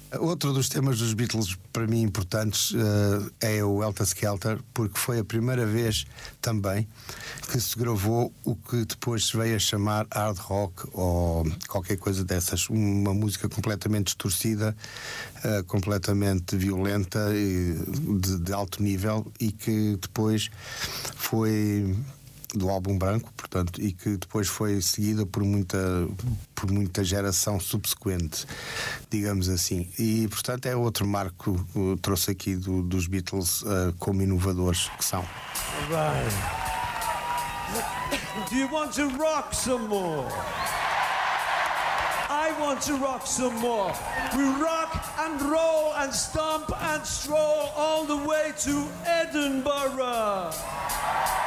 Outro dos temas dos Beatles, para mim, importantes é o Helter Skelter, porque foi a primeira vez também que se gravou o que depois se veio a chamar hard rock ou qualquer coisa dessas. Uma música completamente distorcida, completamente violenta, de alto nível, e que depois foi do álbum branco, portanto, e que depois foi seguida por muita geração subsequente, digamos assim. E, portanto, é outro marco que trouxe aqui dos Beatles como inovadores que são. Right. Do you want to rock some more? I want to rock some more. We rock and roll and stomp and stroll all the way to Edinburgh.